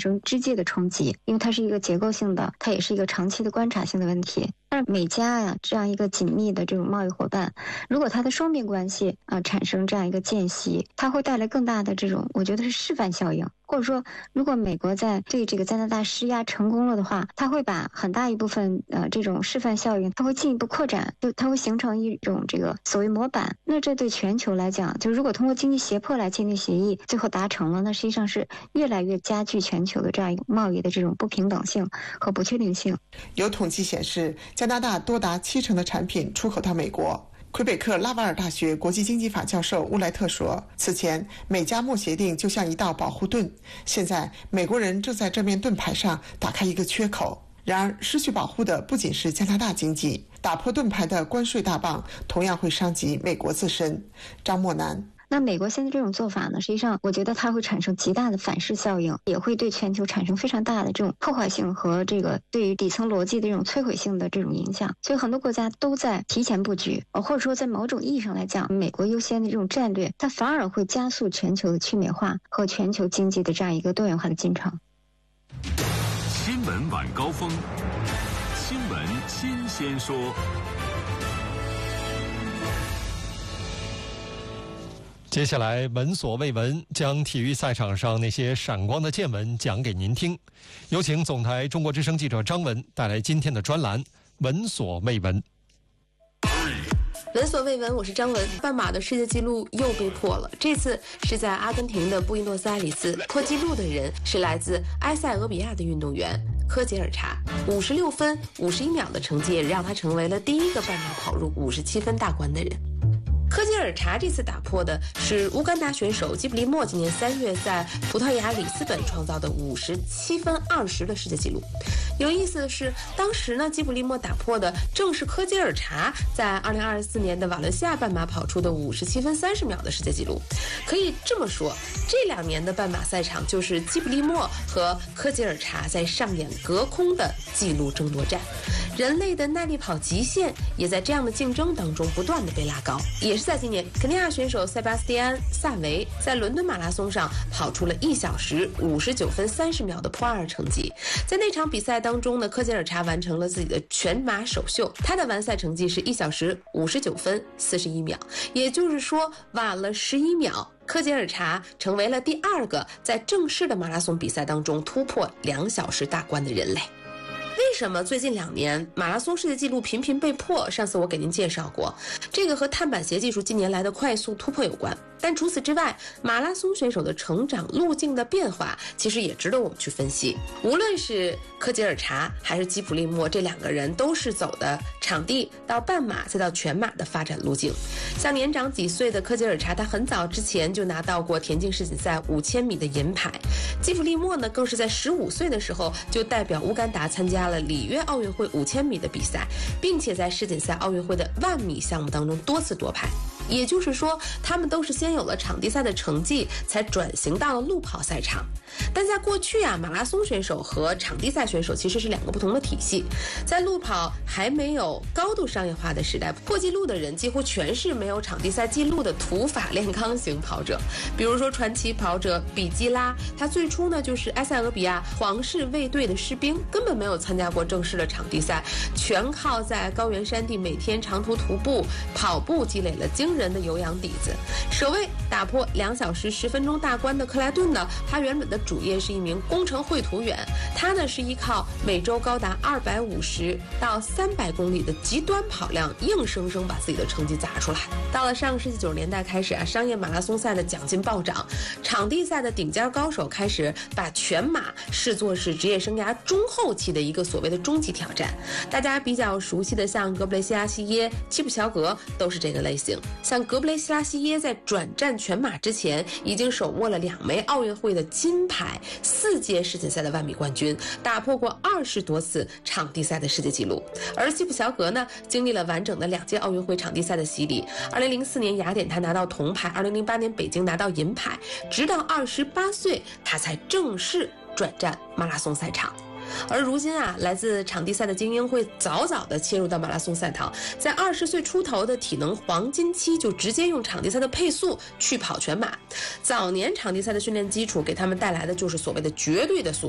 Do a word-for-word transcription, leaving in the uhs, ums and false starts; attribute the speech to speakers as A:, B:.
A: 生直接的冲击，因为它是一个结构性的，它也是一个长期的观察性的问题。但是美加呀这样一个紧密的这种贸易伙伴，如果它的双边关系啊、呃、产生这样一个间隙，它会带来更大的这种，我觉得是示范效应。或者说，如果美国在对这个加拿大施压成功了的话，它会把很大一部分呃这种示范效应，它会进一步扩展，就它会形成一种这个所谓模板。那这对全球来讲，就如果通过经济胁迫来签订协议，最后达成了，那实际上是越来越加剧全球的这样一个贸易的这种不平等性和不确定性。
B: 有统计显示，加拿大多达七成的产品出口到美国。魁北克拉瓦尔大学国际经济法教授乌莱特说，此前美加贸协定就像一道保护盾，现在美国人正在这面盾牌上打开一个缺口。然而失去保护的不仅是加拿大经济，打破盾牌的关税大棒同样会伤及美国自身。张默南，
A: 那美国现在这种做法呢，实际上我觉得它会产生极大的反噬效应，也会对全球产生非常大的这种破坏性和这个对于底层逻辑的这种摧毁性的这种影响。所以很多国家都在提前布局，或者说在某种意义上来讲，美国优先的这种战略，它反而会加速全球的去美化和全球经济的这样一个多元化的进程。
C: 新闻晚高峰，新闻新鲜说。
D: 接下来闻所未闻，将体育赛场上那些闪光的见闻讲给您听。有请总台中国之声记者张文带来今天的专栏闻所未闻。
E: 闻所未闻，我是张文。半马的世界纪录又被破了，这次是在阿根廷的布宜诺斯艾利斯。破纪录的人是来自埃塞俄比亚的运动员科杰尔查，五十六分五十一秒的成绩也让他成为了第一个半马跑入五十七分大关的人。科杰尔查这次打破的是乌干达选手基布利莫今年三月在葡萄牙里斯本创造的五十七分二十的世界纪录。有意思的是，当时呢，基布利莫打破的正是科杰尔查在二零二四年的瓦伦西亚半马跑出的五十七分三十秒的世界纪录。可以这么说，这两年的半马赛场就是基布利莫和科杰尔查在上演隔空的纪录争夺战。人类的耐力跑极限也在这样的竞争当中不断的被拉高。也是在今年，肯尼亚选手塞巴斯蒂安·萨维在伦敦马拉松上跑出了一小时五十九分三十秒的破二成绩。在那场比赛当中呢，科杰尔查完成了自己的全马首秀，他的完赛成绩是一小时五十九分四十一秒，也就是说晚了十一秒。科杰尔查成为了第二个在正式的马拉松比赛当中突破两小时大关的人类。为什么最近两年马拉松世界纪录频频被破？上次我给您介绍过，这个和碳板鞋技术近年来的快速突破有关。但除此之外，马拉松选手的成长路径的变化其实也值得我们去分析。无论是科杰尔查还是基普利莫，这两个人都是走的场地到半马再到全马的发展路径。像年长几岁的科杰尔查，他很早之前就拿到过田径世锦赛五千米的银牌。基普利莫呢，更是在十五岁的时候就代表乌干达参加了里约奥运会五千米的比赛，并且在世锦赛奥运会的万米项目当中多次夺牌。也就是说，他们都是先有了场地赛的成绩，才转型到了路跑赛场。但在过去啊，马拉松选手和场地赛选手其实是两个不同的体系。在路跑还没有高度商业化的时代，破纪录的人几乎全是没有场地赛记录的土法炼钢型跑者。比如说传奇跑者比基拉，他最初呢就是埃塞俄比亚皇室卫队的士兵，根本没有参加过正式的场地赛，全靠在高原山地每天长途徒步、跑步积累了惊人的有氧底子。首位打破两小时十分钟大关的克莱顿呢，他原本的主业是一名工程绘图员，他呢是依靠每周高达二百五十到三百公里的极端跑量，硬生生把自己的成绩砸出来。到了上个世纪九十年代开始啊，商业马拉松赛的奖金暴涨，场地赛的顶尖高手开始把全马视作是职业生涯中后期的一个所谓的终极挑战。大家比较熟悉的像格布雷西拉西耶、基普乔格都是这个类型。像格布雷西拉西耶在转战全马之前，已经手握了两枚奥运会的金牌，四届世锦赛的万米冠军，打破过二十多次场地赛的世界纪录。而基普乔格呢，经历了完整的两届奥运会场地赛的洗礼。二零零四年雅典他拿到铜牌，二零零八年北京拿到银牌，直到二十八岁他才正式转战马拉松赛场。而如今啊，来自场地赛的精英会早早的切入到马拉松赛道，在二十岁出头的体能黄金期就直接用场地赛的配速去跑全马。早年场地赛的训练基础给他们带来的就是所谓的绝对的速